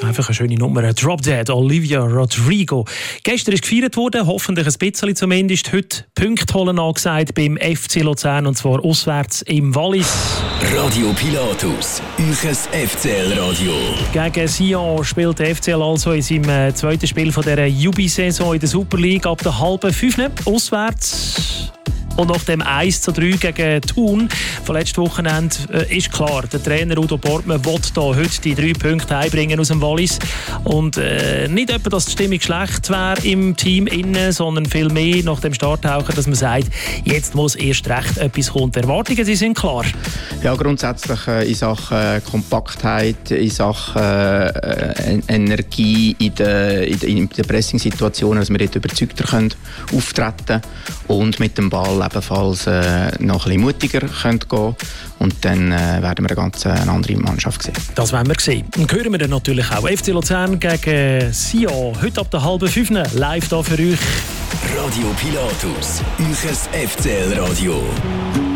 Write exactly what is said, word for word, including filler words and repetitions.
Einfach eine schöne Nummer. Drop Dead, Olivia Rodrigo. Gestern ist gefeiert worden, hoffentlich ein bisschen zumindest. Heute Punkte holen angesagt beim F C Luzern, und zwar auswärts im Wallis. Radio Pilatus, euch F C L-Radio. Gegen Sion spielt der F C L also in seinem zweiten Spiel von dieser Jubi-Saison in der Super League ab der halben fünf auswärts. Und nach dem eins zu drei gegen Thun von letzten Wochenende äh, ist klar, der Trainer Udo Bortmann will da heute die drei Punkte einbringen aus dem Wallis. Und äh, nicht etwa, dass die Stimmung schlecht wäre im Team innen, sondern vielmehr nach dem Starttauchen, dass man sagt, jetzt muss erst recht etwas kommen. Die Erwartungen, die sind klar. Ja, grundsätzlich äh, in Sachen Kompaktheit, in Sachen äh, Energie in der, in der, in der Pressing-Situation, dass wir dort überzeugter können auftreten können und mit dem Ball ebenfalls äh, noch ein bisschen mutiger können gehen. Und dann äh, werden wir eine ganz äh, eine andere Mannschaft sehen. Das werden wir sehen. Und hören wir dann natürlich auch F C Luzern gegen Sion. Heute ab der halben fünf live da für euch. Radio Pilatus, euch F C L-Radio.